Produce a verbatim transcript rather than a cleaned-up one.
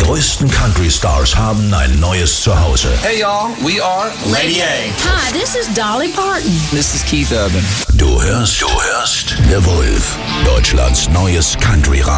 größten Country-Stars haben ein neues Zuhause. Hey y'all, we are Lady A. Hi, this is Dolly Parton. This is Keith Urban. Du hörst, du hörst The Wolf, Deutschlands neues Country-Radio.